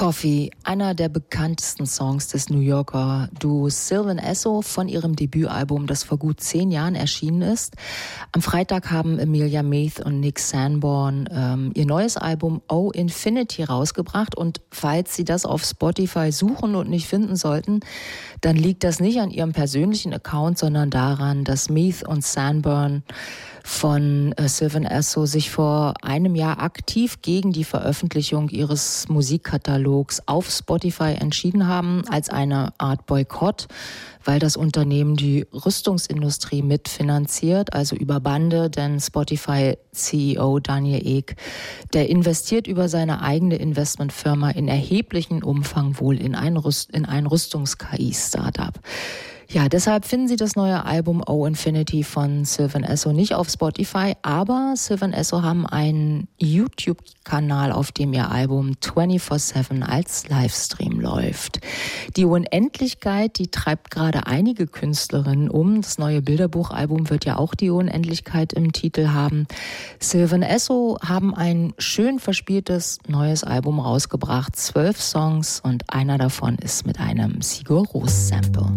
Coffee, einer der bekanntesten Songs des New Yorker Duos Sylvan Esso von ihrem Debütalbum, das vor gut 10 Jahren erschienen ist. Am Freitag haben Amelia Meath und Nick Sanborn ihr neues Album Oh Infinity rausgebracht, und falls Sie das auf Spotify suchen und nicht finden sollten, dann liegt das nicht an Ihrem persönlichen Account, sondern daran, dass Meath und Sanborn von Sylvan Esso sich vor einem Jahr aktiv gegen die Veröffentlichung ihres Musikkatalogs auf Spotify entschieden haben, als eine Art Boykott, weil das Unternehmen die Rüstungsindustrie mitfinanziert, also über Bande, denn Spotify-CEO Daniel Ek, der investiert über seine eigene Investmentfirma in erheblichem Umfang wohl in ein Rüstungs-KI-Startup. Ja, deshalb finden Sie das neue Album Oh Infinity von Sylvan Esso nicht auf Spotify, aber Sylvan Esso haben einen YouTube-Kanal, auf dem ihr Album 24/7 als Livestream läuft. Die Unendlichkeit, die treibt gerade einige Künstlerinnen um. Das neue Bilderbuchalbum wird ja auch die Unendlichkeit im Titel haben. Sylvan Esso haben ein schön verspieltes neues Album rausgebracht, 12 Songs, und einer davon ist mit einem Sigur Rós Sample.